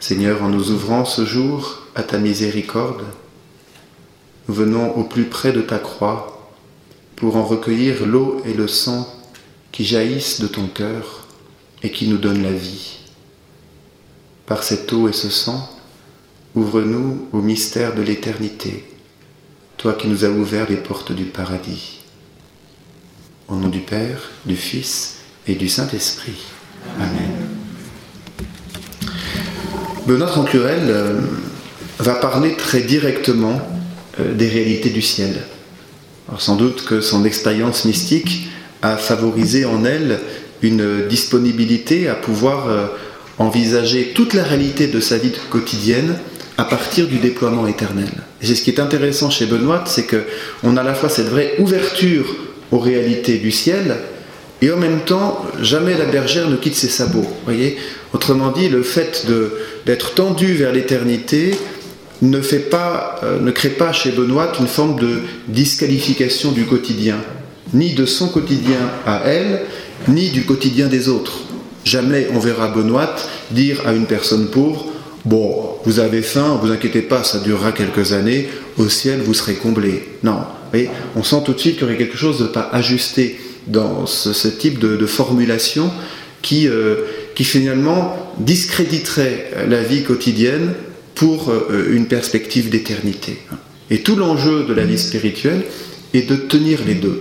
Seigneur, en nous ouvrant ce jour à ta miséricorde, nous venons au plus près de ta croix pour en recueillir l'eau et le sang qui jaillissent de ton cœur et qui nous donnent la vie. Par cette eau et ce sang, ouvre-nous au mystère de l'éternité, toi qui nous as ouvert les portes du paradis. Au nom du Père, du Fils et du Saint-Esprit. Amen. Benoît Trancurel va parler très directement des réalités du ciel. Alors sans doute que son expérience mystique a favorisé en elle une disponibilité à pouvoir envisager toute la réalité de sa vie quotidienne à partir du déploiement éternel. Et c'est ce qui est intéressant chez Benoît, c'est qu'on a à la fois cette vraie ouverture aux réalités du ciel, et en même temps, jamais la bergère ne quitte ses sabots. Voyez, autrement dit, le fait d'être tendu vers l'éternité ne crée pas chez Benoît une forme de disqualification du quotidien, ni de son quotidien à elle, ni du quotidien des autres. Jamais on verra Benoît dire à une personne pauvre « Bon, vous avez faim, vous inquiétez pas, ça durera quelques années, au ciel vous serez comblés. » Non, vous voyez, on sent tout de suite qu'il y aurait quelque chose de pas ajusté dans ce type de formulation qui finalement discréditerait la vie quotidienne pour une perspective d'éternité. Et tout l'enjeu de la vie spirituelle est de tenir les deux.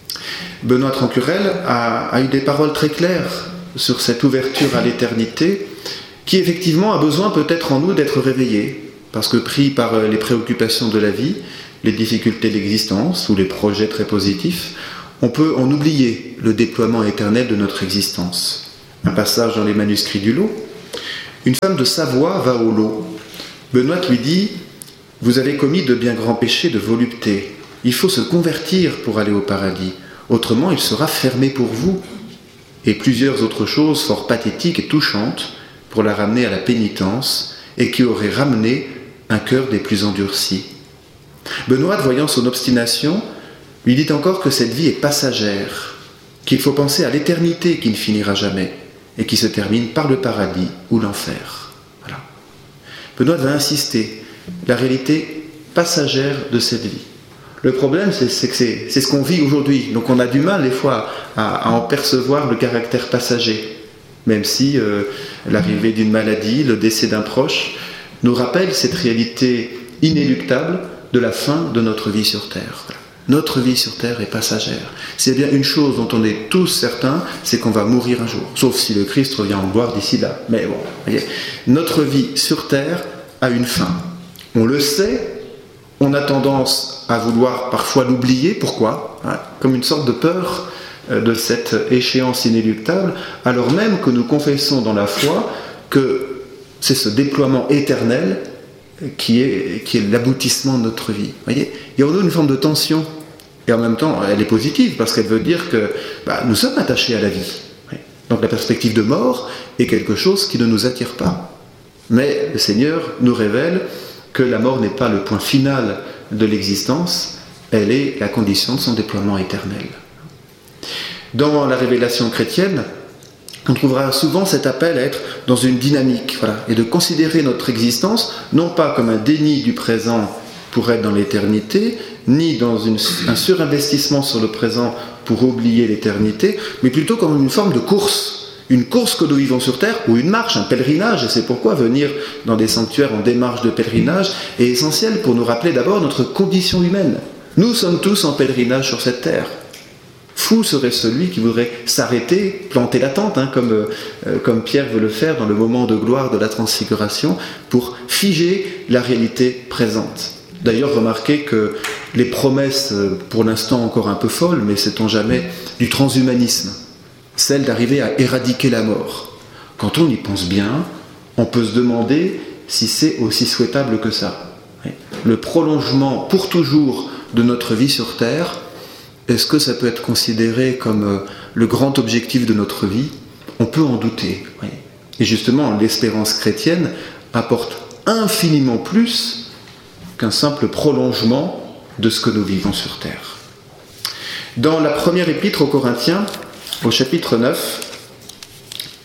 Benoît Trancurel a eu des paroles très claires sur cette ouverture à l'éternité qui effectivement a besoin peut-être en nous d'être réveillé, parce que pris par les préoccupations de la vie, les difficultés de l'existence ou les projets très positifs, on peut en oublier le déploiement éternel de notre existence. Un passage dans les manuscrits du Lot. Une femme de Savoie va au Lot. Benoît lui dit « Vous avez commis de bien grands péchés de volupté. Il faut se convertir pour aller au paradis. Autrement, il sera fermé pour vous. » Et plusieurs autres choses fort pathétiques et touchantes pour la ramener à la pénitence et qui auraient ramené un cœur des plus endurcis. Benoît, voyant son obstination, lui dit encore que cette vie est passagère, qu'il faut penser à l'éternité qui ne finira jamais et qui se termine par le paradis ou l'enfer. Voilà. Benoît va insister, la réalité passagère de cette vie. Le problème, c'est que c'est ce qu'on vit aujourd'hui, donc on a du mal des fois à en percevoir le caractère passager, même si l'arrivée d'une maladie, le décès d'un proche, nous rappelle cette réalité inéluctable de la fin de notre vie sur Terre. Voilà. Notre vie sur Terre est passagère. C'est bien une chose dont on est tous certains, c'est qu'on va mourir un jour. Sauf si le Christ revient en gloire d'ici là. Mais bon, voyez, notre vie sur Terre a une fin. On le sait, on a tendance à vouloir parfois l'oublier. Pourquoi ? Comme une sorte de peur de cette échéance inéluctable, alors même que nous confessons dans la foi que c'est ce déploiement éternel qui est l'aboutissement de notre vie. Vous voyez, il y a en nous une forme de tension, et en même temps, elle est positive, parce qu'elle veut dire que nous sommes attachés à la vie. Donc la perspective de mort est quelque chose qui ne nous attire pas. Mais le Seigneur nous révèle que la mort n'est pas le point final de l'existence, elle est la condition de son déploiement éternel. Dans la révélation chrétienne, on trouvera souvent cet appel à être dans une dynamique, et de considérer notre existence non pas comme un déni du présent pour être dans l'éternité, ni dans un surinvestissement sur le présent pour oublier l'éternité, mais plutôt comme une forme de course, une course que nous vivons sur Terre, ou une marche, un pèlerinage, et c'est pourquoi venir dans des sanctuaires en démarche de pèlerinage est essentiel pour nous rappeler d'abord notre condition humaine. Nous sommes tous en pèlerinage sur cette Terre. Fou serait celui qui voudrait s'arrêter, planter la tente, comme Pierre veut le faire dans le moment de gloire de la transfiguration, pour figer la réalité présente. D'ailleurs, remarquez que les promesses, pour l'instant encore un peu folles, mais sait-on jamais, du transhumanisme, celle d'arriver à éradiquer la mort. Quand on y pense bien, on peut se demander si c'est aussi souhaitable que ça. Le prolongement pour toujours de notre vie sur Terre, est-ce que ça peut être considéré comme le grand objectif de notre vie ? On peut en douter. Oui. Et justement, l'espérance chrétienne apporte infiniment plus qu'un simple prolongement de ce que nous vivons sur Terre. Dans la première épître aux Corinthiens, au chapitre 9,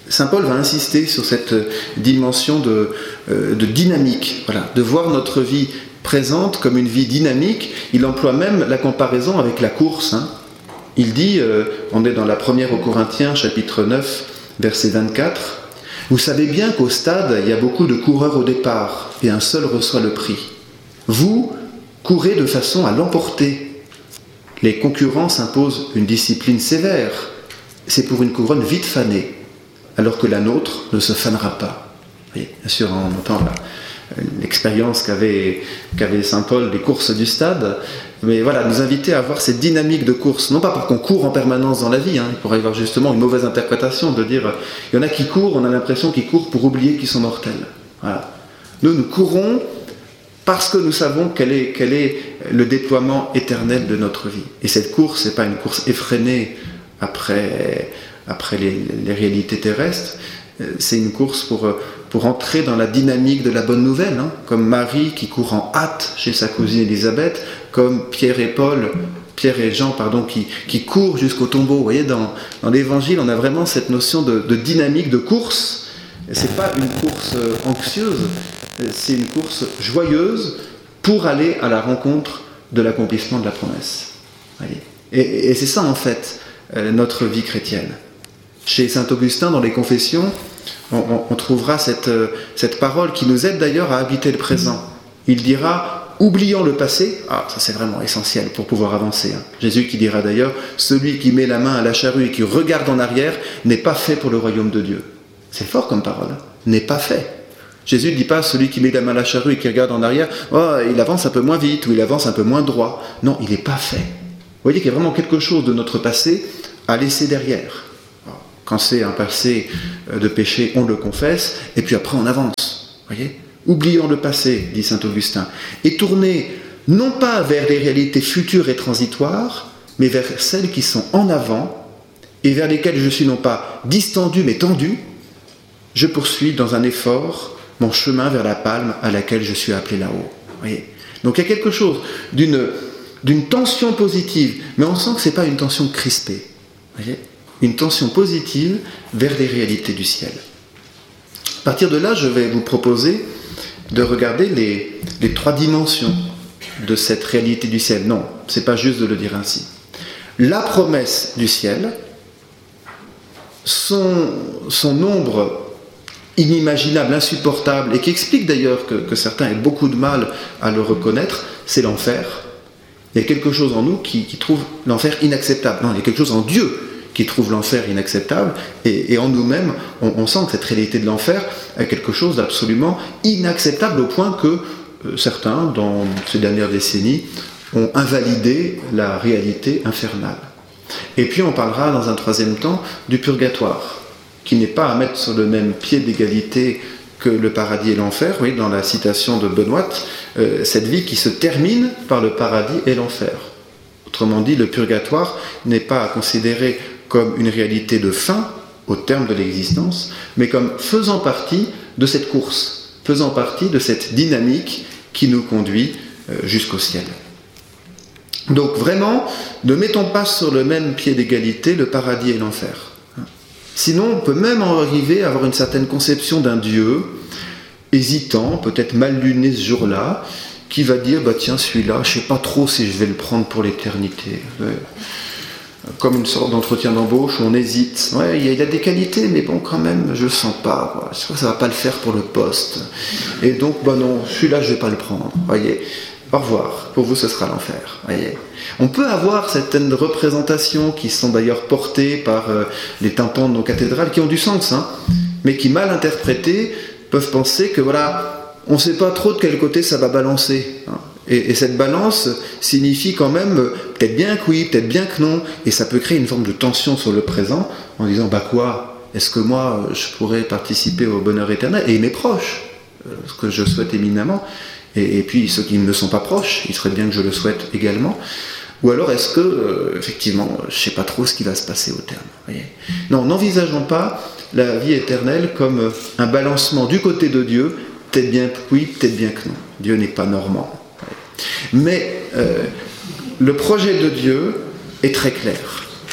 Saint Paul va insister sur cette dimension de dynamique, voilà, de voir notre vie présente comme une vie dynamique. Il emploie même la comparaison avec la course. Il dit, on est dans la première aux Corinthiens, chapitre 9, verset 24, « Vous savez bien qu'au stade, il y a beaucoup de coureurs au départ, et un seul reçoit le prix. Vous courez de façon à l'emporter. Les concurrents s'imposent une discipline sévère. C'est pour une couronne vite fanée, alors que la nôtre ne se fanera pas. » Et bien sûr, on entend l'expérience qu'avait Saint Paul des courses du stade, mais voilà, nous inviter à avoir cette dynamique de course, non pas pour qu'on court en permanence dans la vie, il pourrait y avoir justement une mauvaise interprétation de dire, il y en a qui courent, on a l'impression qu'ils courent pour oublier qu'ils sont mortels. Voilà. Nous courons parce que nous savons quel est le déploiement éternel de notre vie. Et cette course, ce n'est pas une course effrénée après les réalités terrestres, c'est une course pour entrer dans la dynamique de la bonne nouvelle, comme Marie qui court en hâte chez sa cousine Élisabeth, comme Pierre et Jean, qui courent jusqu'au tombeau. Vous voyez, dans l'Évangile, on a vraiment cette notion de dynamique, de course. C'est pas une course anxieuse, c'est une course joyeuse pour aller à la rencontre de l'accomplissement de la promesse. Voyez. Et c'est ça, en fait, notre vie chrétienne. Chez saint Augustin, dans les Confessions, on trouvera cette parole qui nous aide d'ailleurs à habiter le présent. Il dira, oubliant le passé, ça c'est vraiment essentiel pour pouvoir avancer. Jésus qui dira d'ailleurs, celui qui met la main à la charrue et qui regarde en arrière n'est pas fait pour le royaume de Dieu. C'est fort comme parole, n'est pas fait. Jésus ne dit pas, celui qui met la main à la charrue et qui regarde en arrière, il avance un peu moins vite ou il avance un peu moins droit. Non, il n'est pas fait. Vous voyez qu'il y a vraiment quelque chose de notre passé à laisser derrière. Quand c'est un passé de péché, on le confesse, et puis après on avance. Voyez ? Oublions le passé, dit saint Augustin, et tournez non pas vers les réalités futures et transitoires, mais vers celles qui sont en avant, et vers lesquelles je suis non pas distendu, mais tendu. Je poursuis dans un effort mon chemin vers la palme à laquelle je suis appelé là-haut. Voyez ? Donc il y a quelque chose d'une tension positive, mais on sent que ce n'est pas une tension crispée. Voyez ? Une tension positive vers les réalités du ciel. À partir de là, je vais vous proposer de regarder les trois dimensions de cette réalité du ciel. Non, ce n'est pas juste de le dire ainsi. La promesse du ciel, son nombre inimaginable, insupportable, et qui explique d'ailleurs que certains aient beaucoup de mal à le reconnaître, c'est l'enfer. Il y a quelque chose en nous qui trouve l'enfer inacceptable. Non, il y a quelque chose en Dieu qui trouve l'enfer inacceptable, et en nous-mêmes, on sent que cette réalité de l'enfer est quelque chose d'absolument inacceptable, au point que certains, dans ces dernières décennies, ont invalidé la réalité infernale. Et puis on parlera dans un troisième temps du purgatoire, qui n'est pas à mettre sur le même pied d'égalité que le paradis et l'enfer. Oui, dans la citation de Benoît, cette vie qui se termine par le paradis et l'enfer. Autrement dit, le purgatoire n'est pas à considérer comme une réalité de fin au terme de l'existence, mais comme faisant partie de cette course, faisant partie de cette dynamique qui nous conduit jusqu'au ciel. Donc vraiment, ne mettons pas sur le même pied d'égalité le paradis et l'enfer. Sinon, on peut même en arriver à avoir une certaine conception d'un Dieu, hésitant, peut-être mal luné ce jour-là, qui va dire, tiens, celui-là, je ne sais pas trop si je vais le prendre pour l'éternité. Comme une sorte d'entretien d'embauche où on hésite. Ouais, il y a des qualités, mais bon, quand même, je le sens pas. Je crois que ça va pas le faire pour le poste. Et donc, non, celui-là, je vais pas le prendre. Voyez. Au revoir. Pour vous, ce sera l'enfer. Voyez. On peut avoir certaines représentations qui sont d'ailleurs portées par les tympans de nos cathédrales, qui ont du sens, mais qui, mal interprétées, peuvent penser que on ne sait pas trop de quel côté ça va balancer. Et cette balance signifie quand même peut-être bien que oui, peut-être bien que non, et ça peut créer une forme de tension sur le présent en disant quoi, est-ce que moi je pourrais participer au bonheur éternel, et mes proches, ce que je souhaite éminemment, et puis ceux qui ne me sont pas proches, il serait bien que je le souhaite également, ou alors est-ce que effectivement je ne sais pas trop ce qui va se passer au terme. Voyez. Non, n'envisageons pas la vie éternelle comme un balancement du côté de Dieu, peut-être bien que oui, peut-être bien que non. Dieu n'est pas normand. Mais le projet de Dieu est très clair.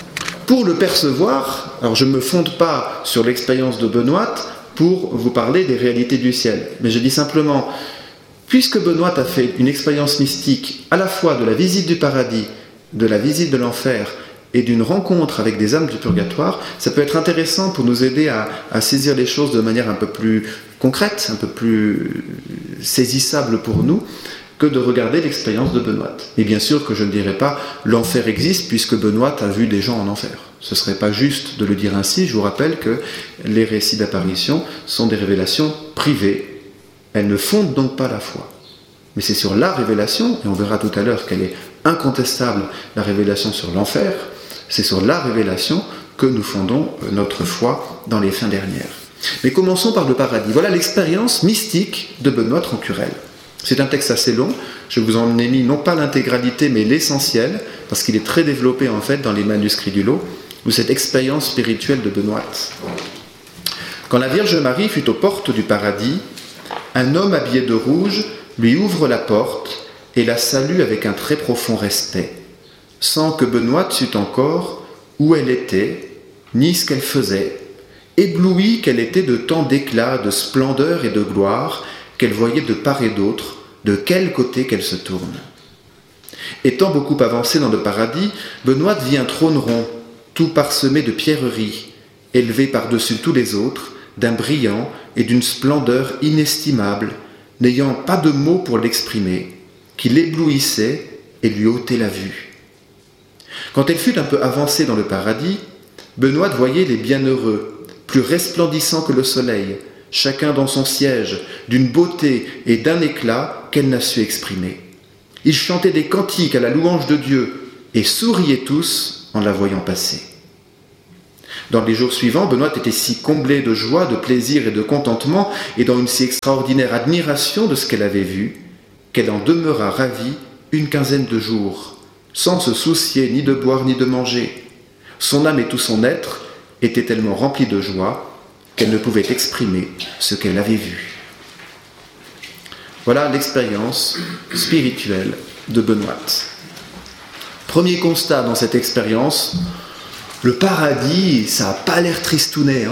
pour le percevoir, alors je ne me fonde pas sur l'expérience de Benoît pour vous parler des réalités du ciel, mais je dis simplement, puisque Benoît a fait une expérience mystique à la fois de la visite du paradis, de la visite de l'enfer et d'une rencontre avec des âmes du purgatoire, ça peut être intéressant pour nous aider à saisir les choses de manière un peu plus concrète, un peu plus saisissable pour nous, que de regarder l'expérience de Benoît. Et bien sûr que je ne dirais pas l'enfer existe puisque Benoît a vu des gens en enfer. Ce ne serait pas juste de le dire ainsi. Je vous rappelle que les récits d'apparition sont des révélations privées. Elles ne fondent donc pas la foi. Mais c'est sur la révélation, et on verra tout à l'heure qu'elle est incontestable, la révélation sur l'enfer, c'est sur la révélation que nous fondons notre foi dans les fins dernières. Mais commençons par le paradis. Voilà l'expérience mystique de Benoît Rancurel. C'est un texte assez long, je vous en ai mis non pas l'intégralité mais l'essentiel, parce qu'il est très développé en fait dans les manuscrits du lot, ou cette expérience spirituelle de Benoît. Quand la Vierge Marie fut aux portes du paradis, un homme habillé de rouge lui ouvre la porte et la salue avec un très profond respect, sans que Benoît sût encore où elle était, ni ce qu'elle faisait, éblouie qu'elle était de tant d'éclat, de splendeur et de gloire, qu'elle voyait de part et d'autre, de quel côté qu'elle se tourne. Étant beaucoup avancé dans le paradis, Benoît vit un trône rond, tout parsemé de pierreries, élevé par-dessus tous les autres, d'un brillant et d'une splendeur inestimable, n'ayant pas de mots pour l'exprimer, qui l'éblouissait et lui ôtait la vue. Quand elle fut un peu avancée dans le paradis, Benoît voyait les bienheureux, plus resplendissants que le soleil, chacun dans son siège, d'une beauté et d'un éclat qu'elle n'a su exprimer. Ils chantaient des cantiques à la louange de Dieu et souriaient tous en la voyant passer. Dans les jours suivants, Benoît était si comblé de joie, de plaisir et de contentement, et dans une si extraordinaire admiration de ce qu'elle avait vu, qu'elle en demeura ravie une quinzaine de jours, sans se soucier ni de boire ni de manger. Son âme et tout son être étaient tellement remplis de joie qu'elle ne pouvait exprimer ce qu'elle avait vu. Voilà l'expérience spirituelle de Benoît. Premier constat dans cette expérience, le paradis, ça n'a pas l'air tristounet.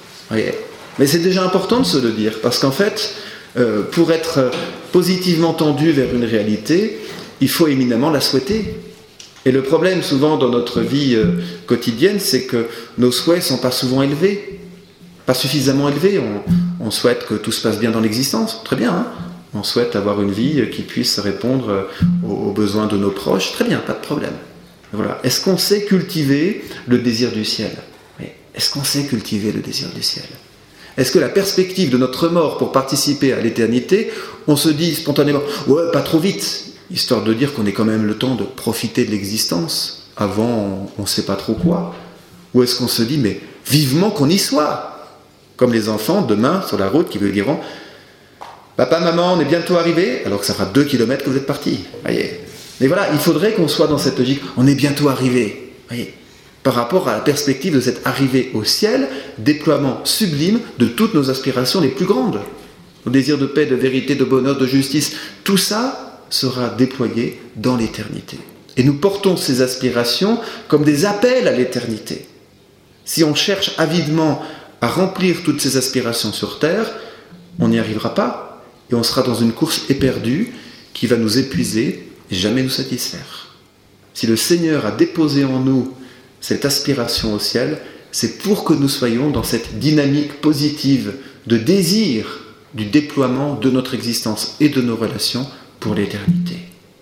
Mais c'est déjà important de se le dire, parce qu'en fait, pour être positivement tendu vers une réalité, il faut éminemment la souhaiter. Et le problème souvent dans notre vie quotidienne, c'est que nos souhaits ne sont pas souvent élevés, pas suffisamment élevés. On souhaite que tout se passe bien dans l'existence, très bien. Hein, on souhaite avoir une vie qui puisse répondre aux besoins de nos proches, très bien, pas de problème. Voilà. Est-ce qu'on sait cultiver le désir du ciel ? Oui. Est-ce qu'on sait cultiver le désir du ciel ? Est-ce que la perspective de notre mort pour participer à l'éternité, on se dit spontanément « ouais, pas trop vite », histoire de dire qu'on ait quand même le temps de profiter de l'existence, avant on ne sait pas trop quoi ? Ou est-ce qu'on se dit « mais vivement qu'on y soit », comme les enfants demain sur la route qui vous diront « papa, maman, on est bientôt arrivés », alors que ça fera 2 kilomètres que vous êtes partis. Voyez. Mais voilà, il faudrait qu'on soit dans cette logique, on est bientôt arrivé, voyez, par rapport à la perspective de cette arrivée au ciel, déploiement sublime de toutes nos aspirations les plus grandes. Au désir de paix, de vérité, de bonheur, de justice, tout ça sera déployé dans l'éternité. Et nous portons ces aspirations comme des appels à l'éternité. Si on cherche avidement à remplir toutes ces aspirations sur terre, on n'y arrivera pas, et on sera dans une course éperdue qui va nous épuiser et jamais nous satisfaire. Si le Seigneur a déposé en nous cette aspiration au ciel, c'est pour que nous soyons dans cette dynamique positive de désir du déploiement de notre existence et de nos relations pour l'éternité.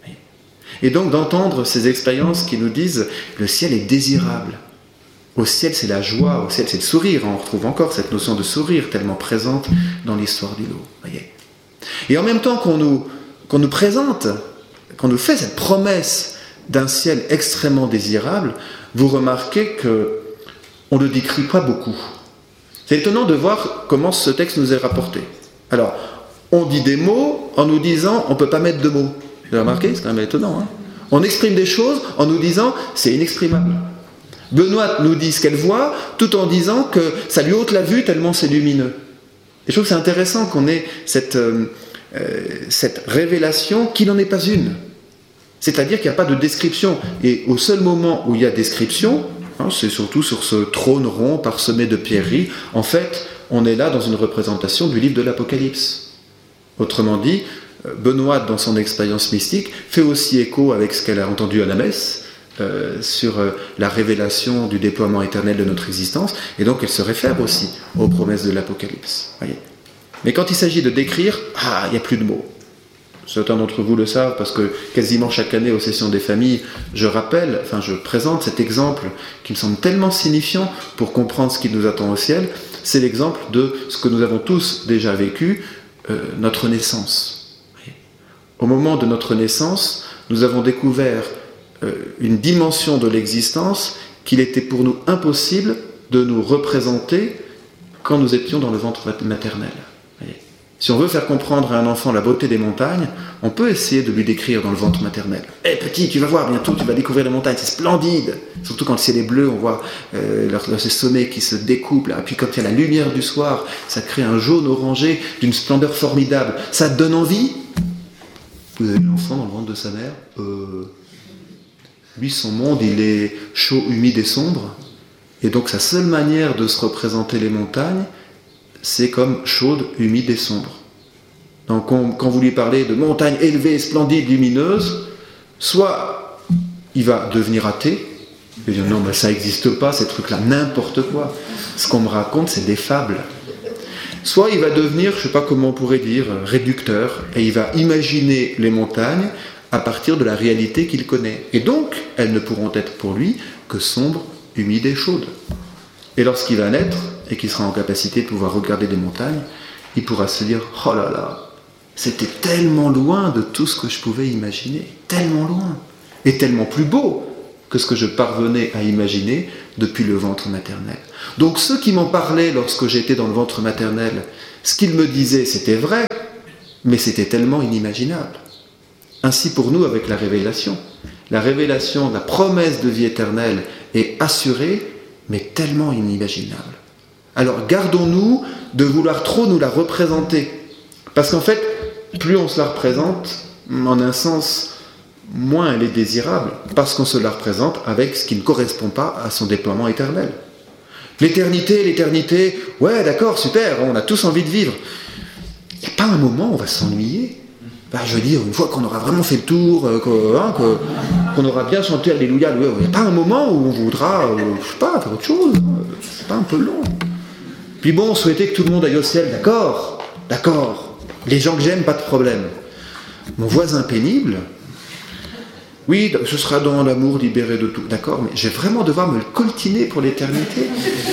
Et donc d'entendre ces expériences qui nous disent « le ciel est désirable ». Au ciel, c'est la joie, au ciel, c'est le sourire. On retrouve encore cette notion de sourire tellement présente dans l'histoire du lot. Voyez. Et en même temps qu'on nous présente, qu'on nous fait cette promesse d'un ciel extrêmement désirable, vous remarquez qu'on ne le décrit pas beaucoup. C'est étonnant de voir comment ce texte nous est rapporté. Alors, on dit des mots en nous disant on ne peut pas mettre de mots. Vous avez remarqué ? C'est quand même étonnant. Hein ? On exprime des choses en nous disant c'est inexprimable. Benoît nous dit ce qu'elle voit tout en disant que ça lui ôte la vue tellement c'est lumineux. Et je trouve que c'est intéressant qu'on ait cette révélation qui n'en est pas une. C'est-à-dire qu'il n'y a pas de description. Et au seul moment où il y a description, C'est surtout sur ce trône rond parsemé de pierreries. En fait, on est là dans une représentation du livre de l'Apocalypse. Autrement dit, Benoît, dans son expérience mystique, fait aussi écho avec ce qu'elle a entendu à la messe sur la révélation du déploiement éternel de notre existence, et donc elle se réfère aussi aux promesses de l'Apocalypse. Voyez. Mais quand il s'agit de décrire, il n'y a plus de mots. Certains d'entre vous le savent parce que quasiment chaque année aux sessions des familles, je présente cet exemple qui me semble tellement signifiant pour comprendre ce qui nous attend au ciel. C'est l'exemple de ce que nous avons tous déjà vécu, notre naissance. Au moment de notre naissance, nous avons découvert une dimension de l'existence qu'il était pour nous impossible de nous représenter quand nous étions dans le ventre maternel. Si on veut faire comprendre à un enfant la beauté des montagnes, on peut essayer de lui décrire dans le ventre maternel. « Petit, tu vas voir, bientôt tu vas découvrir les montagnes, c'est splendide !» Surtout quand le ciel est bleu, on voit ces sommets qui se découpent. Et puis quand il y a la lumière du soir, ça crée un jaune orangé d'une splendeur formidable. Ça te donne envie ? Vous avez l'enfant dans le ventre de sa mère. Lui, son monde, il est chaud, humide et sombre. Et donc sa seule manière de se représenter les montagnes, c'est comme chaude, humide et sombre. Donc quand vous lui parlez de montagnes élevées, splendides, lumineuses, soit il va devenir athée, il va dire non, mais ça n'existe pas, ces trucs-là, n'importe quoi. Ce qu'on me raconte, c'est des fables. Soit il va devenir, je ne sais pas comment on pourrait dire, réducteur, et il va imaginer les montagnes à partir de la réalité qu'il connaît. Et donc, elles ne pourront être pour lui que sombres, humides et chaudes. Et lorsqu'il va naître, et qu'il sera en capacité de pouvoir regarder des montagnes, il pourra se dire « Oh là là, c'était tellement loin de tout ce que je pouvais imaginer, tellement loin, et tellement plus beau que ce que je parvenais à imaginer depuis le ventre maternel. » Donc ceux qui m'en parlaient lorsque j'étais dans le ventre maternel, ce qu'ils me disaient, c'était vrai, mais c'était tellement inimaginable. Ainsi pour nous avec la révélation, la promesse de vie éternelle est assurée, mais tellement inimaginable. Alors gardons-nous de vouloir trop nous la représenter. Parce qu'en fait, plus on se la représente, en un sens, moins elle est désirable, parce qu'on se la représente avec ce qui ne correspond pas à son déploiement éternel. L'éternité, ouais d'accord, super, on a tous envie de vivre. Il n'y a pas un moment où on va s'ennuyer. Je veux dire, une fois qu'on aura vraiment fait le tour, qu'on aura bien chanté Alléluia, il n'y a pas un moment où on voudra, faire autre chose. C'est pas un peu long. Puis bon, souhaiter que tout le monde aille au ciel, d'accord. Les gens que j'aime, pas de problème. Mon voisin pénible, oui, ce sera dans l'amour libéré de tout, d'accord, mais je vais vraiment devoir me le coltiner pour l'éternité.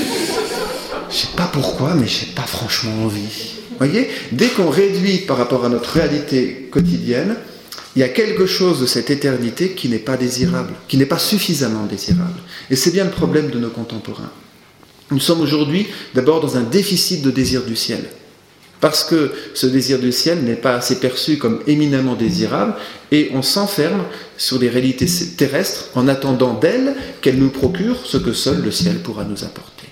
Je sais pas pourquoi, mais j'ai pas franchement envie. Voyez, dès qu'on réduit par rapport à notre réalité quotidienne, il y a quelque chose de cette éternité qui n'est pas désirable, qui n'est pas suffisamment désirable. Et c'est bien le problème de nos contemporains. Nous sommes aujourd'hui d'abord dans un déficit de désir du ciel. Parce que ce désir du ciel n'est pas assez perçu comme éminemment désirable, et on s'enferme sur des réalités terrestres en attendant d'elles qu'elles nous procurent ce que seul le ciel pourra nous apporter.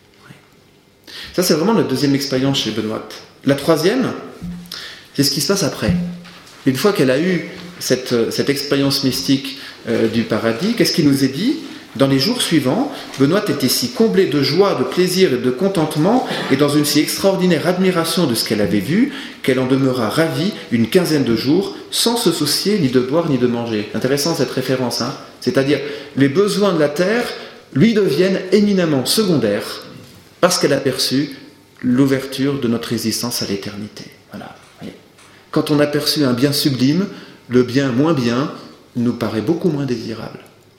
Ça, c'est vraiment la deuxième expérience chez Benoît. La troisième, c'est ce qui se passe après. Une fois qu'elle a eu cette expérience mystique du paradis, qu'est-ce qu'il nous est dit ? Dans les jours suivants, Benoît était si comblé de joie, de plaisir et de contentement, et dans une si extraordinaire admiration de ce qu'elle avait vu, qu'elle en demeura ravie une quinzaine de jours, sans se soucier ni de boire ni de manger. Intéressant cette référence, hein ? C'est-à-dire, les besoins de la terre lui deviennent éminemment secondaires, parce qu'elle a perçu l'ouverture de notre existence à l'éternité. Voilà. Quand on a perçu un bien sublime, le bien moins bien nous paraît beaucoup moins désirable.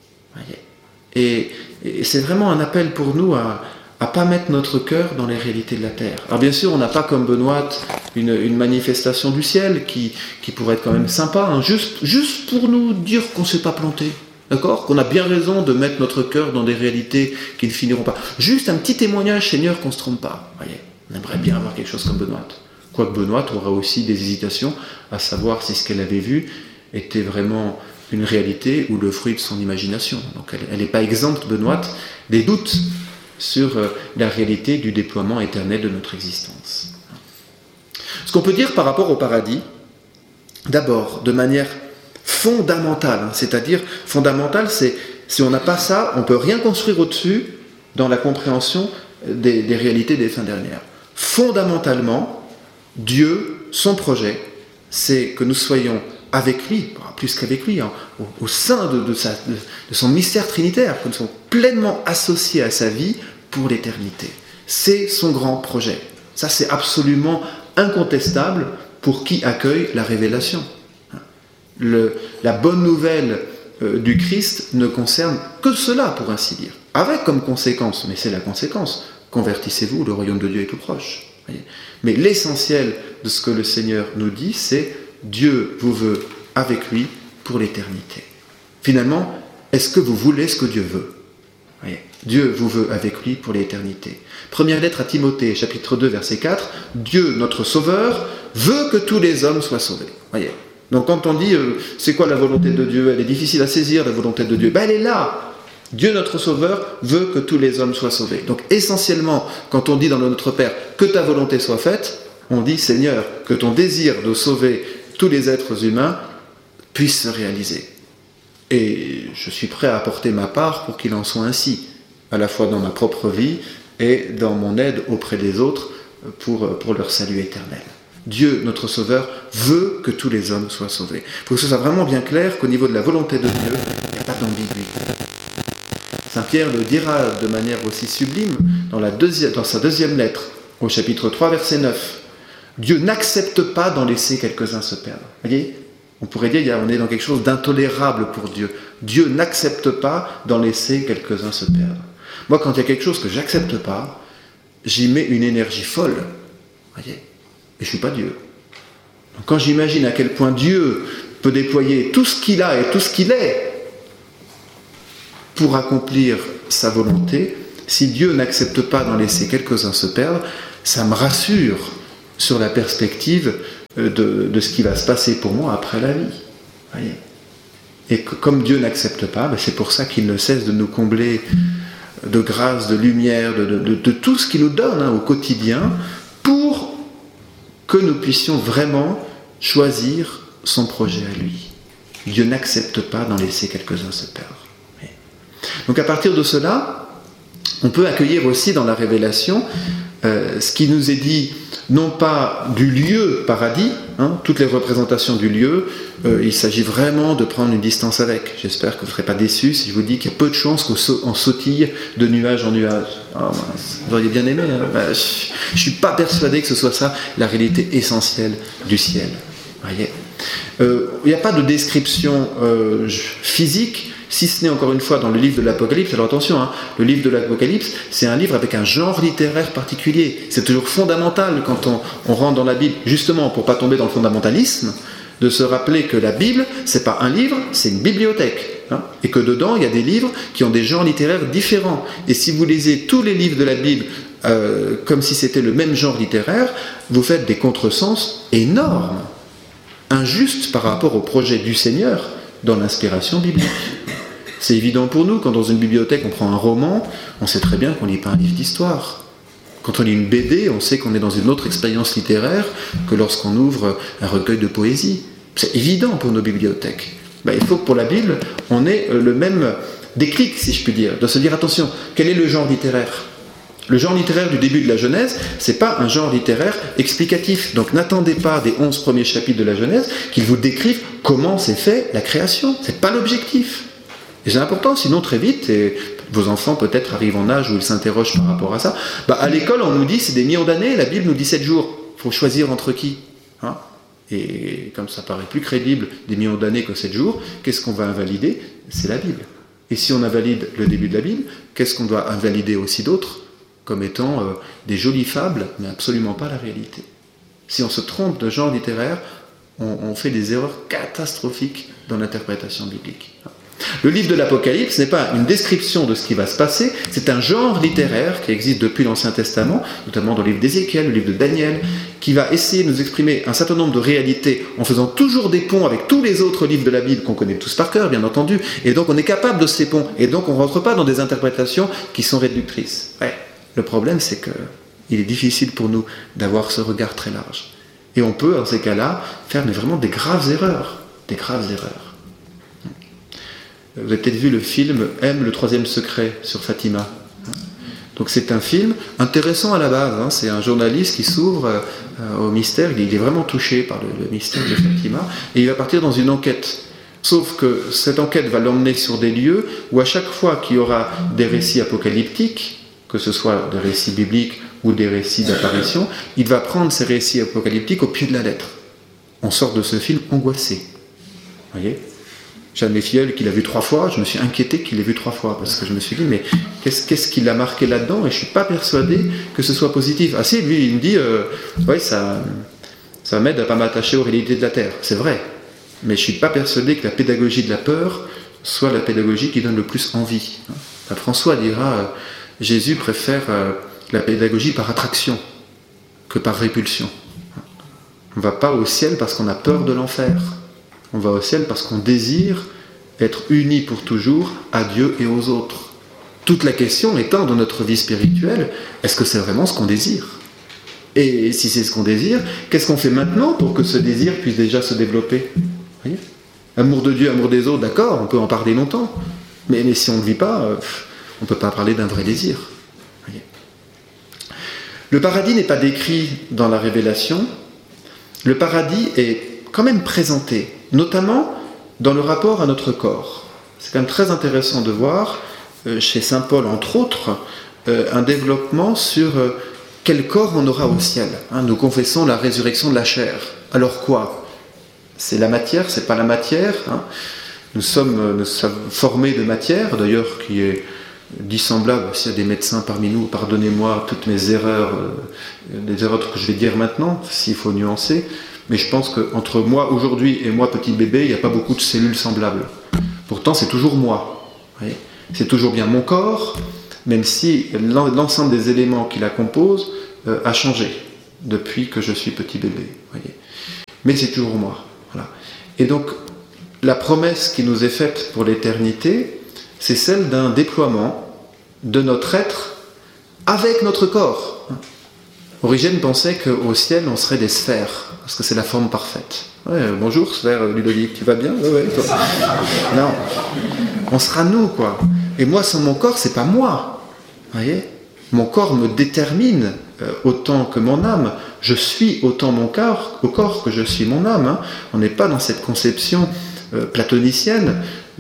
Et c'est vraiment un appel pour nous à ne pas mettre notre cœur dans les réalités de la terre. Alors bien sûr, on n'a pas comme Benoît une manifestation du ciel qui pourrait être quand même sympa, hein, juste pour nous dire qu'on ne s'est pas planté. D'accord ? Qu'on a bien raison de mettre notre cœur dans des réalités qui ne finiront pas. Juste un petit témoignage, Seigneur, qu'on ne se trompe pas. Voyez, on aimerait bien avoir quelque chose comme Benoît. Quoique Benoît aura aussi des hésitations à savoir si ce qu'elle avait vu était vraiment une réalité ou le fruit de son imagination. Donc elle n'est pas exempte, Benoît, des doutes sur la réalité du déploiement éternel de notre existence. Ce qu'on peut dire par rapport au paradis, d'abord, de manière fondamentale, c'est-à-dire fondamentale, Si on n'a pas ça, on ne peut rien construire au-dessus dans la compréhension des réalités des fins dernières. Fondamentalement, Dieu, son projet, c'est que nous soyons avec lui, plus qu'avec lui, au sein de son mystère trinitaire, que nous soyons pleinement associés à sa vie pour l'éternité. C'est son grand projet. Ça, c'est absolument incontestable pour qui accueille la révélation. La bonne nouvelle du Christ ne concerne que cela, pour ainsi dire. Avec comme conséquence, mais c'est la conséquence, convertissez-vous, le royaume de Dieu est tout proche. Voyez. Mais l'essentiel de ce que le Seigneur nous dit, c'est Dieu vous veut avec lui pour l'éternité. Finalement, est-ce que vous voulez ce que Dieu veut ? Voyez. Dieu vous veut avec lui pour l'éternité. Première lettre à Timothée, chapitre 2, verset 4, Dieu, notre Sauveur, veut que tous les hommes soient sauvés. Voyez. Donc quand on dit, c'est quoi la volonté de Dieu ? Elle est difficile à saisir, la volonté de Dieu. Ben, elle est là. Dieu, notre Sauveur, veut que tous les hommes soient sauvés. Donc essentiellement, quand on dit dans le Notre Père, que ta volonté soit faite, on dit, Seigneur, que ton désir de sauver tous les êtres humains puisse se réaliser. Et je suis prêt à apporter ma part pour qu'il en soit ainsi, à la fois dans ma propre vie et dans mon aide auprès des autres pour leur salut éternel. Dieu, notre Sauveur, veut que tous les hommes soient sauvés. Il faut que ce soit vraiment bien clair qu'au niveau de la volonté de Dieu, il n'y a pas d'ambiguïté. Saint Pierre le dira de manière aussi sublime dans sa deuxième lettre, au chapitre 3, verset 9. Dieu n'accepte pas d'en laisser quelques-uns se perdre. Vous voyez ? On pourrait dire on est dans quelque chose d'intolérable pour Dieu. Dieu n'accepte pas d'en laisser quelques-uns se perdre. Moi, quand il y a quelque chose que j'accepte pas, j'y mets une énergie folle. Vous voyez ? Et je ne suis pas Dieu. Donc, quand j'imagine à quel point Dieu peut déployer tout ce qu'il a et tout ce qu'il est pour accomplir sa volonté, si Dieu n'accepte pas d'en laisser quelques-uns se perdre, ça me rassure sur la perspective de ce qui va se passer pour moi après la vie. Voyez. Et comme Dieu n'accepte pas, c'est pour ça qu'il ne cesse de nous combler de grâce, de lumière, de tout ce qu'il nous donne au quotidien, pour que nous puissions vraiment choisir son projet à lui. Dieu n'accepte pas d'en laisser quelques-uns se perdre. Donc à partir de cela, on peut accueillir aussi dans la révélation ce qui nous est dit, non pas du lieu paradis, toutes les représentations du lieu, il s'agit vraiment de prendre une distance avec. J'espère que vous ne serez pas déçus si je vous dis qu'il y a peu de chances qu'on sautille de nuage en nuage. Vous auriez bien aimé. Je ne suis pas persuadé que ce soit ça la réalité essentielle du ciel. Voyez. Il n'y a pas de description physique, si ce n'est encore une fois dans le livre de l'Apocalypse. Alors attention, le livre de l'Apocalypse, c'est un livre avec un genre littéraire particulier. C'est toujours fondamental quand on rentre dans la Bible, justement pour ne pas tomber dans le fondamentalisme, de se rappeler que la Bible, c'est pas un livre, c'est une bibliothèque. Et que dedans, il y a des livres qui ont des genres littéraires différents. Et si vous lisez tous les livres de la Bible comme si c'était le même genre littéraire, vous faites des contresens énormes, injustes par rapport au projet du Seigneur dans l'inspiration biblique. C'est évident pour nous, quand dans une bibliothèque on prend un roman, on sait très bien qu'on ne lit pas un livre d'histoire. Quand on lit une BD, on sait qu'on est dans une autre expérience littéraire que lorsqu'on ouvre un recueil de poésie. C'est évident pour nos bibliothèques. Il faut que pour la Bible, on ait le même déclic, si je puis dire, de se dire, attention, quel est le genre littéraire ? Le genre littéraire du début de la Genèse, c'est pas un genre littéraire explicatif. Donc n'attendez pas des 11 premiers chapitres de la Genèse qu'ils vous décrivent comment s'est fait la création. C'est pas l'objectif. Et c'est important, sinon très vite, et vos enfants peut-être arrivent en âge où ils s'interrogent par rapport à ça, à l'école on nous dit c'est des millions d'années, la Bible nous dit 7 jours. Il faut choisir entre qui ? Et comme ça paraît plus crédible des millions d'années que 7 jours, qu'est-ce qu'on va invalider ? C'est la Bible. Et si on invalide le début de la Bible, qu'est-ce qu'on doit invalider aussi d'autres comme étant des jolies fables, mais absolument pas la réalité. Si on se trompe de genre littéraire, on fait des erreurs catastrophiques dans l'interprétation biblique. Le livre de l'Apocalypse n'est pas une description de ce qui va se passer, c'est un genre littéraire qui existe depuis l'Ancien Testament, notamment dans le livre d'Ézéchiel, le livre de Daniel, qui va essayer de nous exprimer un certain nombre de réalités en faisant toujours des ponts avec tous les autres livres de la Bible qu'on connaît tous par cœur, bien entendu, et donc on est capable de ces ponts, et donc on ne rentre pas dans des interprétations qui sont réductrices. Le problème, c'est qu'il est difficile pour nous d'avoir ce regard très large. Et on peut, dans ces cas-là, faire vraiment des graves erreurs. Des graves erreurs. Vous avez peut-être vu le film « M, le troisième secret » sur Fatima. Donc c'est un film intéressant à la base, hein. C'est un journaliste qui s'ouvre au mystère, il est vraiment touché par le mystère de Fatima, et il va partir dans une enquête. Sauf que cette enquête va l'emmener sur des lieux où à chaque fois qu'il y aura des récits apocalyptiques, que ce soit des récits bibliques ou des récits d'apparition, il va prendre ces récits apocalyptiques au pied de la lettre. On sort de ce film angoissé. Vous voyez ? J'ai un de mes filleuls qui l'a vu 3 fois, je me suis inquiété qu'il l'ait vu 3 fois, parce que je me suis dit, mais qu'est-ce qu'il a marqué là-dedans ? Et je ne suis pas persuadé que ce soit positif. Ah si, lui, il me dit, ouais, ça m'aide à ne pas m'attacher aux réalités de la Terre. C'est vrai. Mais je ne suis pas persuadé que la pédagogie de la peur soit la pédagogie qui donne le plus envie. François dira, Jésus préfère la pédagogie par attraction que par répulsion. On ne va pas au ciel parce qu'on a peur de l'enfer. On va au ciel parce qu'on désire être unis pour toujours à Dieu et aux autres. Toute la question étant, dans notre vie spirituelle, est-ce que c'est vraiment ce qu'on désire ? Et si c'est ce qu'on désire, qu'est-ce qu'on fait maintenant pour que ce désir puisse déjà se développer ? Vous voyez ? Amour de Dieu, amour des autres, d'accord, on peut en parler longtemps. Mais si on ne le vit pas, on ne peut pas parler d'un vrai désir. Vous voyez ? Le paradis n'est pas décrit dans la Révélation. Le paradis est quand même présenté, notamment dans le rapport à notre corps. C'est quand même très intéressant de voir, chez saint Paul entre autres, un développement sur quel corps on aura au ciel. Nous confessons la résurrection de la chair. Alors quoi ? C'est la matière, c'est pas la matière. Nous sommes formés de matière, d'ailleurs qui est dissemblable. S'il y a des médecins parmi nous, pardonnez-moi toutes mes erreurs, les erreurs que je vais dire maintenant, s'il faut nuancer. Mais je pense qu'entre moi aujourd'hui et moi petit bébé, il n'y a pas beaucoup de cellules semblables. Pourtant, c'est toujours moi. Vous voyez ? C'est toujours bien mon corps, même si l'ensemble des éléments qui la composent a changé depuis que je suis petit bébé. Vous voyez ? Mais c'est toujours moi. Voilà. Et donc, la promesse qui nous est faite pour l'éternité, c'est celle d'un déploiement de notre être avec notre corps. Origène pensait qu'au ciel, on serait des sphères, parce que c'est la forme parfaite. Ouais, bonjour, sphère Ludovic, tu vas bien ? Ouais, toi. Non, on sera nous, quoi. Et moi, sans mon corps, c'est pas moi. Vous voyez ? Mon corps me détermine autant que mon âme. Je suis autant mon corps que je suis mon âme. On n'est pas dans cette conception platonicienne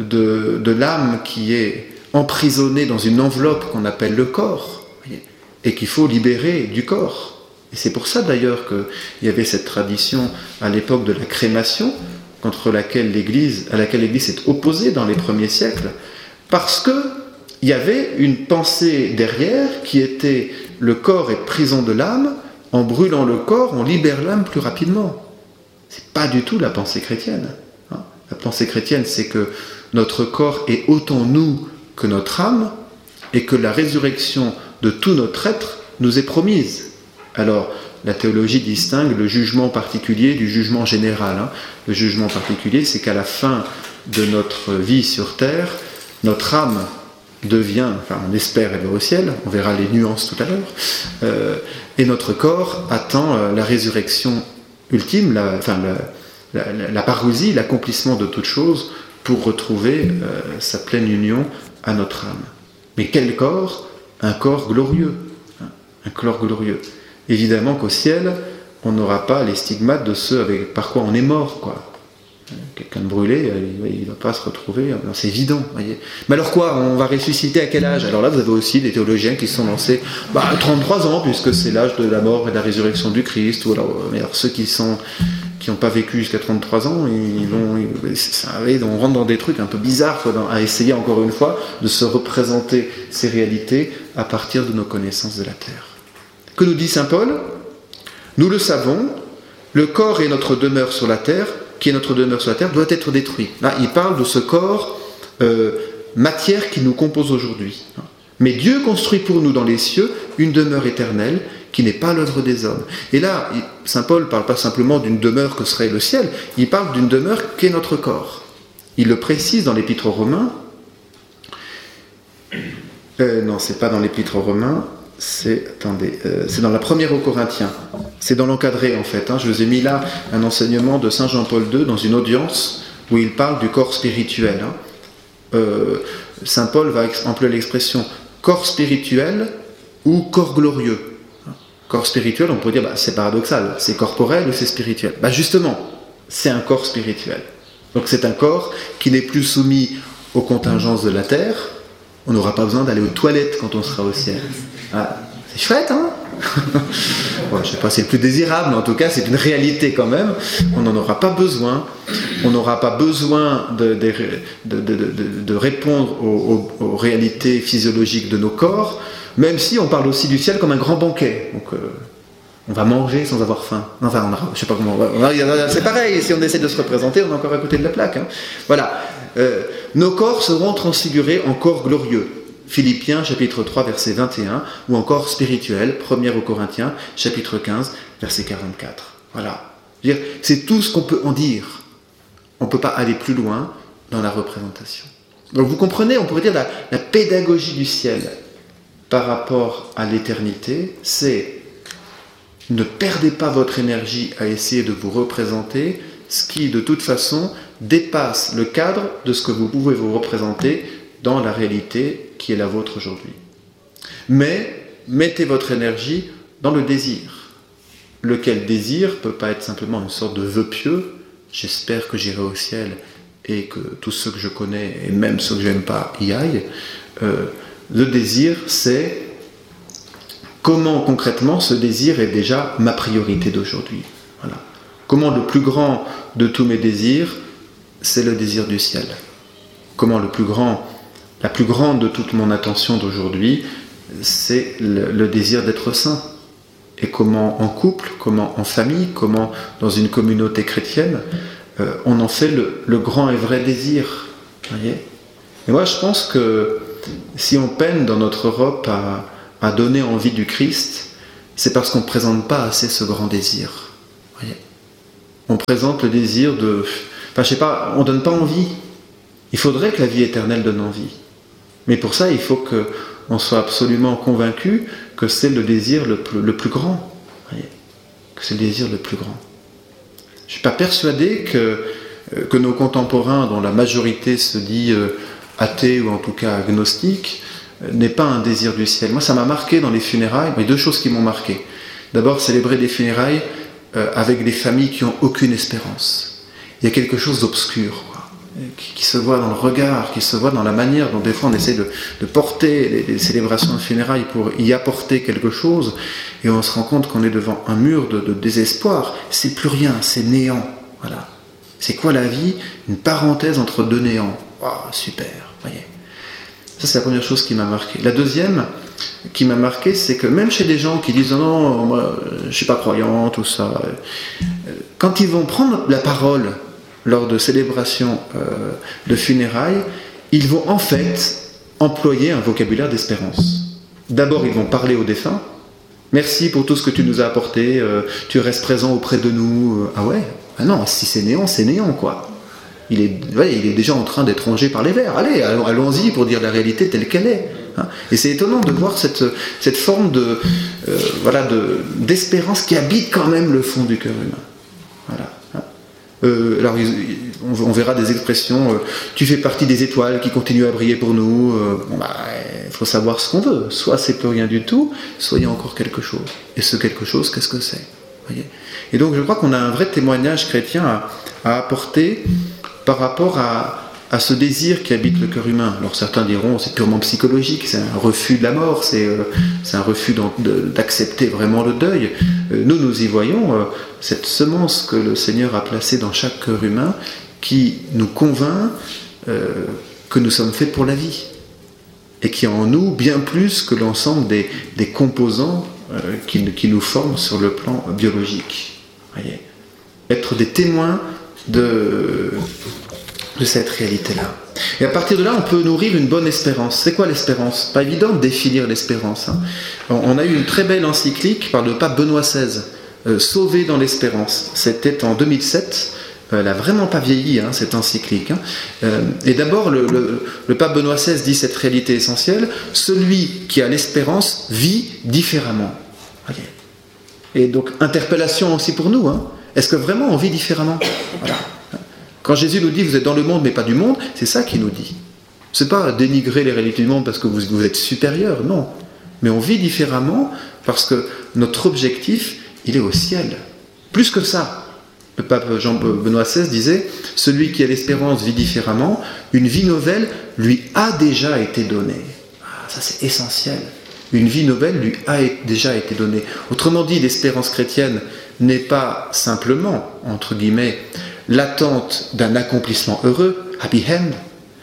de l'âme qui est emprisonnée dans une enveloppe qu'on appelle le corps, et qu'il faut libérer du corps. Et c'est pour ça d'ailleurs qu'il y avait cette tradition à l'époque de la crémation, à laquelle l'Église s'est opposée dans les premiers siècles, parce qu'il y avait une pensée derrière qui était le corps est prison de l'âme, en brûlant le corps, on libère l'âme plus rapidement. C'est pas du tout la pensée chrétienne. La pensée chrétienne, c'est que notre corps est autant nous que notre âme, et que la résurrection de tout notre être nous est promise. Alors, la théologie distingue le jugement particulier du jugement général. Le jugement particulier, c'est qu'à la fin de notre vie sur terre, notre âme devient, on espère, elle va au ciel, on verra les nuances tout à l'heure, et notre corps attend la résurrection ultime, la parousie, l'accomplissement de toute chose pour retrouver sa pleine union à notre âme. Mais quel corps ? Un corps glorieux. Un corps glorieux. Évidemment qu'au ciel, on n'aura pas les stigmates de ceux par quoi on est mort, quoi. Quelqu'un de brûlé, il ne va pas se retrouver, c'est évident, voyez. Mais alors quoi, on va ressusciter à quel âge ? Alors là, vous avez aussi des théologiens qui se sont lancés, 33 ans, puisque c'est l'âge de la mort et de la résurrection du Christ. Ou alors ceux qui n'ont pas vécu jusqu'à 33 ans, on rentre dans des trucs un peu bizarres, quoi, à essayer encore une fois de se représenter ces réalités à partir de nos connaissances de la terre. Que nous dit saint Paul ? Nous le savons, le corps est notre demeure sur la terre, qui est notre demeure sur la terre, doit être détruit. Là, il parle de ce corps matière qui nous compose aujourd'hui. Mais Dieu construit pour nous dans les cieux une demeure éternelle qui n'est pas l'œuvre des hommes. Et là, saint Paul ne parle pas simplement d'une demeure que serait le ciel, il parle d'une demeure qu'est notre corps. Il le précise dans l'Épître aux Romains. Non, c'est pas dans l'Épître aux Romains. C'est dans la première aux Corinthiens. C'est dans l'encadré en fait. Je vous ai mis là un enseignement de saint Jean-Paul II dans une audience où il parle du corps spirituel. Saint Paul va employer l'expression corps spirituel ou corps glorieux. Corps spirituel, on pourrait dire, c'est paradoxal, c'est corporel ou c'est spirituel. Justement, c'est un corps spirituel. Donc c'est un corps qui n'est plus soumis aux contingences de la terre. On n'aura pas besoin d'aller aux toilettes quand on sera au ciel. C'est chouette, hein? Bon, je ne sais pas si c'est le plus désirable, mais en tout cas c'est une réalité quand même. On n'en aura pas besoin. On n'aura pas besoin de répondre aux réalités physiologiques de nos corps, même si on parle aussi du ciel comme un grand banquet. Donc on va manger sans avoir faim. Enfin, je ne sais pas comment. C'est pareil, si on essaie de se représenter, on est encore à côté de la plaque. Hein. Voilà. Nos corps seront transfigurés en corps glorieux. Philippiens, chapitre 3, verset 21, ou encore spirituel, 1er aux Corinthiens, chapitre 15, verset 44. Voilà. C'est tout ce qu'on peut en dire. On ne peut pas aller plus loin dans la représentation. Donc vous comprenez, on pourrait dire la pédagogie du ciel par rapport à l'éternité, c'est ne perdez pas votre énergie à essayer de vous représenter ce qui, de toute façon, dépasse le cadre de ce que vous pouvez vous représenter dans la réalité qui est la vôtre aujourd'hui. Mais mettez votre énergie dans le désir, lequel désir ne peut pas être simplement une sorte de vœu pieux, j'espère que j'irai au ciel et que tous ceux que je connais, et même ceux que je n'aime pas, y aillent. Le désir, c'est comment concrètement ce désir est déjà ma priorité d'aujourd'hui. Voilà. Comment le plus grand de tous mes désirs, c'est le désir du ciel. Comment la plus grande de toute mon attention d'aujourd'hui, c'est le désir d'être saint. Et comment en couple, comment en famille, comment dans une communauté chrétienne, on en fait le grand et vrai désir. Voyez ? Et moi je pense que si on peine dans notre Europe à donner envie du Christ, c'est parce qu'on ne présente pas assez ce grand désir. Voyez ? On présente le désir de... Enfin je sais pas, on ne donne pas envie. Il faudrait que la vie éternelle donne envie. Mais pour ça, il faut qu'on soit absolument convaincu que c'est le désir le plus grand. Voyez, que c'est le désir le plus grand. Je ne suis pas persuadé que nos contemporains, dont la majorité se dit athée ou en tout cas agnostique, n'aient pas un désir du ciel. Moi, ça m'a marqué dans les funérailles. Il y a deux choses qui m'ont marqué. D'abord, célébrer des funérailles avec des familles qui n'ont aucune espérance. Il y a quelque chose d'obscur, qui se voit dans le regard, qui se voit dans la manière dont des fois on essaie de porter les célébrations de funérailles pour y apporter quelque chose, et on se rend compte qu'on est devant un mur de désespoir. C'est plus rien, c'est néant. Voilà. C'est quoi la vie ? Une parenthèse entre deux néants. Waouh, super, voyez. Ça, c'est la première chose qui m'a marqué. La deuxième qui m'a marqué, c'est que même chez des gens qui disent « Non, moi, je ne suis pas croyant, tout ça », quand ils vont prendre la parole lors de célébrations de funérailles, ils vont en fait employer un vocabulaire d'espérance. D'abord, ils vont parler aux défunts. « Merci pour tout ce que tu nous as apporté, tu restes présent auprès de nous. » Ah ouais ? Ah non, si c'est néant, quoi. Il est déjà en train d'être rongé par les vers. Allez, allons-y pour dire la réalité telle qu'elle est. Hein. Et c'est étonnant de voir cette forme d'espérance qui habite quand même le fond du cœur humain. Voilà. Alors, on verra des expressions tu fais partie des étoiles qui continuent à briller pour nous. Il faut savoir ce qu'on veut. Soit c'est plus rien du tout, soit il y a encore quelque chose. Et ce quelque chose, qu'est-ce que c'est ? Voyez ? Et donc, je crois qu'on a un vrai témoignage chrétien à apporter par rapport à ce désir qui habite le cœur humain. Alors certains diront c'est purement psychologique, c'est un refus de la mort, c'est un refus d'accepter vraiment le deuil. Nous y voyons cette semence que le Seigneur a placée dans chaque cœur humain qui nous convainc que nous sommes faits pour la vie et qui est en nous bien plus que l'ensemble des composants qui nous forment sur le plan biologique. Voyez. Être des témoins de cette réalité-là. Et à partir de là, on peut nourrir une bonne espérance. C'est quoi l'espérance ? Pas évident de définir l'espérance. Hein. On a eu une très belle encyclique par le pape Benoît XVI, Sauvé dans l'espérance. C'était en 2007. Elle n'a vraiment pas vieilli, hein, cette encyclique. Hein. Et d'abord, le pape Benoît XVI dit cette réalité essentielle, celui qui a l'espérance vit différemment. Okay. Et donc, interpellation aussi pour nous. Hein. Est-ce que vraiment on vit différemment ? Voilà. Quand Jésus nous dit « vous êtes dans le monde mais pas du monde », c'est ça qu'il nous dit. C'est pas dénigrer les réalités du monde parce que vous êtes supérieur, non. Mais on vit différemment parce que notre objectif, il est au ciel. Plus que ça. Le pape Benoît XVI disait « Celui qui a l'espérance vit différemment, une vie nouvelle lui a déjà été donnée. » Ça c'est essentiel. Une vie nouvelle lui a déjà été donnée. Autrement dit, l'espérance chrétienne n'est pas simplement, entre guillemets, l'attente d'un accomplissement heureux, happy end,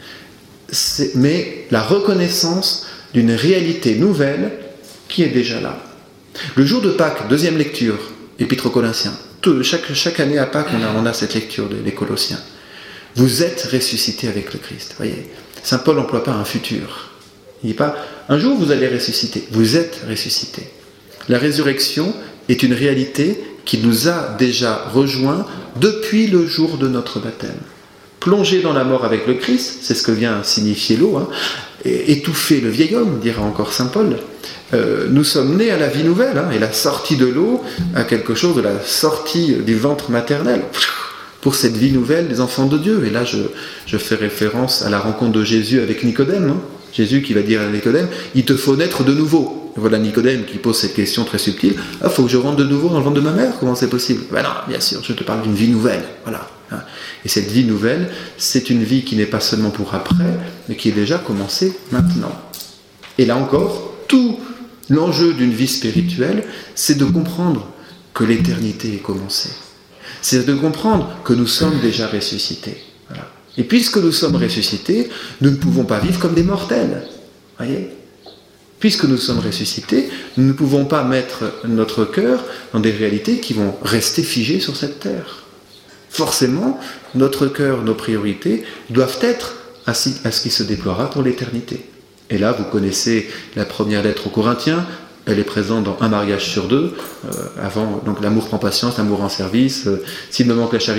mais la reconnaissance d'une réalité nouvelle qui est déjà là. Le jour de Pâques, deuxième lecture, Épître aux Colossiens. Chaque année à Pâques, on a cette lecture des Colossiens. Vous êtes ressuscités avec le Christ. Voyez, Saint Paul n'emploie pas un futur. Il ne dit pas un jour vous allez ressusciter. Vous êtes ressuscités. La résurrection est une réalité qui nous a déjà rejoints depuis le jour de notre baptême. Plongé dans la mort avec le Christ, c'est ce que vient signifier l'eau, étouffer le vieil homme, dira encore saint Paul. Nous sommes nés à la vie nouvelle, et la sortie de l'eau a quelque chose de la sortie du ventre maternel, pour cette vie nouvelle des enfants de Dieu. Et là, je fais référence à la rencontre de Jésus avec Nicodème. Jésus qui va dire à Nicodème, il te faut naître de nouveau. Et voilà Nicodème qui pose cette question très subtile, faut que je rentre de nouveau dans le ventre de ma mère, comment c'est possible? Ben non, bien sûr, je te parle d'une vie nouvelle, voilà. Et cette vie nouvelle, c'est une vie qui n'est pas seulement pour après, mais qui est déjà commencée maintenant. Et là encore, tout l'enjeu d'une vie spirituelle, c'est de comprendre que l'éternité est commencée. C'est de comprendre que nous sommes déjà ressuscités. Voilà. Et puisque nous sommes ressuscités, nous ne pouvons pas vivre comme des mortels. Voyez ? Puisque nous sommes ressuscités, nous ne pouvons pas mettre notre cœur dans des réalités qui vont rester figées sur cette terre. Forcément, notre cœur, nos priorités doivent être à ce qui se déploiera pour l'éternité. Et là, vous connaissez la première lettre aux Corinthiens, elle est présente dans un mariage sur deux, donc l'amour prend patience, l'amour en service, s'il me manque la charité,